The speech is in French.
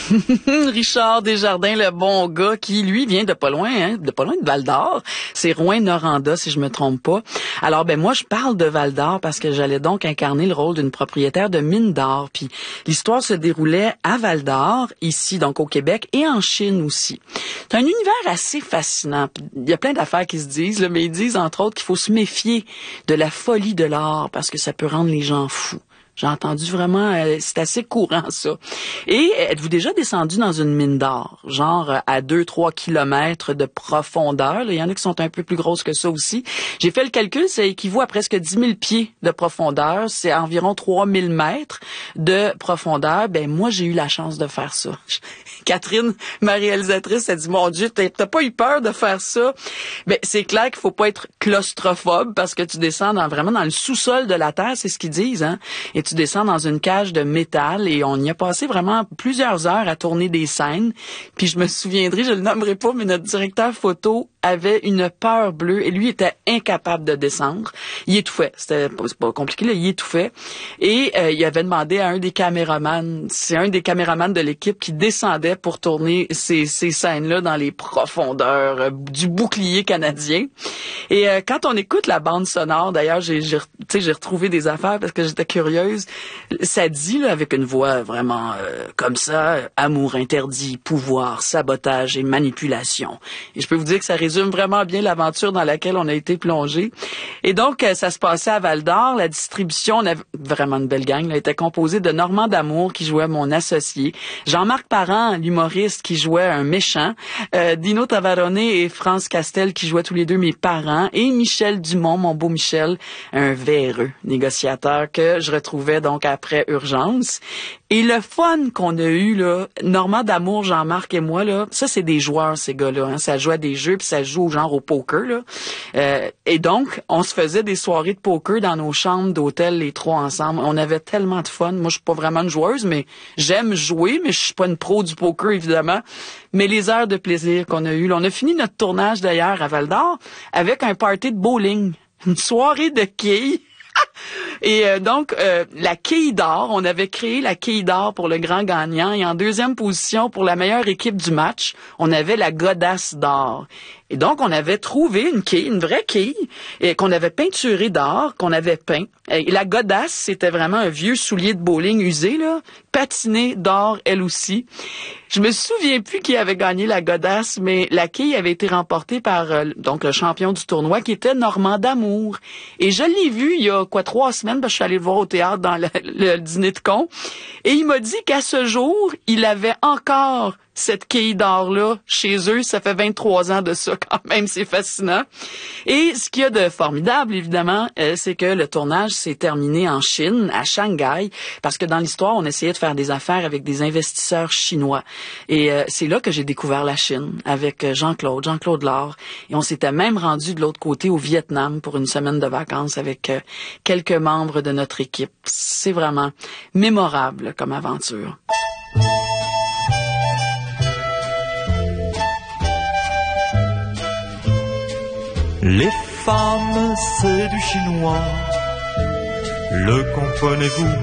Richard Desjardins, le bon gars, qui, lui, vient de pas loin de Val-d'Or. C'est Rouyn-Noranda, si je me trompe pas. Alors, moi, je parle de Val-d'Or parce que j'allais donc incarner le rôle d'une propriétaire de mine d'or. Puis, l'histoire se déroulait à Val-d'Or, ici, donc au Québec, et en Chine aussi. C'est un univers assez fascinant. Il y a plein d'affaires qui se disent, là, mais ils disent, entre autres, qu'il faut se méfier de la folie de l'or parce que ça peut rendre les gens fous. J'ai entendu vraiment, c'est assez courant ça. Et êtes-vous déjà descendu dans une mine d'or, genre à 2-3 kilomètres de profondeur? Là, il y en a qui sont un peu plus grosses que ça aussi. J'ai fait le calcul, ça équivaut à presque 10 000 pieds de profondeur. C'est environ 3 000 mètres de profondeur. Moi, j'ai eu la chance de faire ça. Catherine, ma réalisatrice, a dit, mon Dieu, t'as pas eu peur de faire ça? C'est clair qu'il faut pas être claustrophobe parce que tu descends vraiment dans le sous-sol de la Terre, c'est ce qu'ils disent, hein? Et tu descends dans une cage de métal et on y a passé vraiment plusieurs heures à tourner des scènes. Puis je me souviendrai, je le nommerai pas, mais notre directeur photo avait une peur bleue et lui était incapable de descendre. Il étouffait. C'est pas compliqué, là, il étouffait. Et il avait demandé à un des caméramans, c'est un des caméramans de l'équipe qui descendait pour tourner ces scènes-là dans les profondeurs du bouclier canadien. Et quand on écoute la bande sonore, d'ailleurs, j'ai retrouvé des affaires parce que j'étais curieuse. Ça dit, là, avec une voix vraiment comme ça, amour interdit, pouvoir, sabotage et manipulation. Et je peux vous dire que ça résume vraiment bien l'aventure dans laquelle on a été plongé. Et donc, ça se passait à Val-d'Or. La distribution, on avait vraiment une belle gang, là, était composée de Normand D'Amour, qui jouait mon associé, Jean-Marc Parent, l'humoriste, qui jouait un méchant, Dino Tavarone et France Castel, qui jouaient tous les deux mes parents, et Michel Dumont, mon beau Michel, un véreux négociateur que je retrouvais donc après Urgence. Et le fun qu'on a eu, là, Normand D'Amour, Jean-Marc et moi, là, ça, c'est des joueurs, ces gars-là, hein. Ça joue à des jeux, puis ça joue genre au poker, là. Et donc, on se faisait des soirées de poker dans nos chambres d'hôtel, les trois ensemble. On avait tellement de fun. Moi, je suis pas vraiment une joueuse, mais j'aime jouer, mais je suis pas une pro du poker, évidemment. Mais les heures de plaisir qu'on a eues, là, on a fini notre tournage, d'ailleurs, à Val-d'Or, avec un party de bowling. Une soirée de quilles. Et donc, la quille d'or, on avait créé la quille d'or pour le grand gagnant. Et en deuxième position, pour la meilleure équipe du match, on avait la godasse d'or. Et donc, on avait trouvé une quille, une vraie quille, et qu'on avait peinturée d'or, qu'on avait peint. Et la godasse, c'était vraiment un vieux soulier de bowling usé, là, patiné d'or, elle aussi. Je me souviens plus qui avait gagné la godasse, mais la quille avait été remportée par donc le champion du tournoi, qui était Normand D'Amour. Et je l'ai vu il y a 3 semaines, parce que je suis allée le voir au théâtre dans le dîner de con. Et il m'a dit qu'à ce jour, il avait encore cette quille d'or-là chez eux. Ça fait 23 ans de ça quand même, c'est fascinant. Et ce qu'il y a de formidable, évidemment, c'est que le tournage s'est terminé en Chine, à Shanghai, parce que dans l'histoire, on essayait de faire des affaires avec des investisseurs chinois. Et c'est là que j'ai découvert la Chine, avec Jean-Claude Laure. Et on s'était même rendu de l'autre côté, au Vietnam, pour une semaine de vacances avec quelques membres de notre équipe. C'est vraiment mémorable comme aventure. Les femmes, c'est du chinois. Le comprenez-vous?